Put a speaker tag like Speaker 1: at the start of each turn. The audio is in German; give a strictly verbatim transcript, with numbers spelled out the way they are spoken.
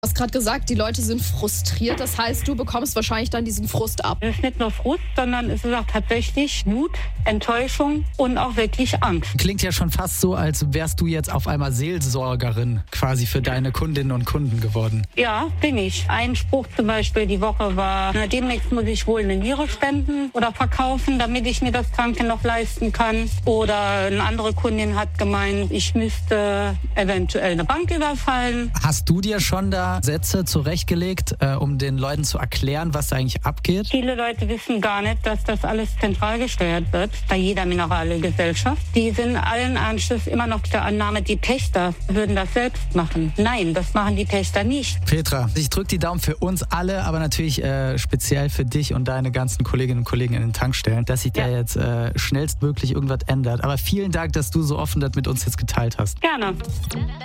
Speaker 1: Du hast gerade gesagt, die Leute sind frustriert. Das heißt, du bekommst wahrscheinlich dann diesen Frust ab.
Speaker 2: Es ist nicht nur Frust, sondern es ist auch tatsächlich Wut, Enttäuschung und auch wirklich Angst.
Speaker 3: Klingt ja schon fast so, als wärst du jetzt auf einmal Seelsorgerin quasi für deine Kundinnen und Kunden geworden.
Speaker 2: Ja, bin ich. Ein Spruch zum Beispiel die Woche war, na, demnächst muss ich wohl eine Niere spenden oder verkaufen, damit ich mir das Kranken noch leisten kann. Oder eine andere Kundin hat gemeint, ich müsste eventuell eine Bank überfallen.
Speaker 3: Hast du dir schon da Sätze zurechtgelegt, äh, um den Leuten zu erklären, was da eigentlich abgeht?
Speaker 2: Viele Leute wissen gar nicht, dass das alles zentral gesteuert wird bei jeder Mineralgesellschaft. Die sind allen Ernstes immer noch der Annahme, die Pächter würden das selbst machen. Nein, das machen die Pächter nicht.
Speaker 3: Petra, ich drücke die Daumen für uns alle, aber natürlich äh, speziell für dich und deine ganzen Kolleginnen und Kollegen in den Tankstellen, dass sich ja. da jetzt äh, schnellstmöglich irgendwas ändert. Aber vielen Dank, dass du so offen das mit uns jetzt geteilt hast.
Speaker 2: Gerne.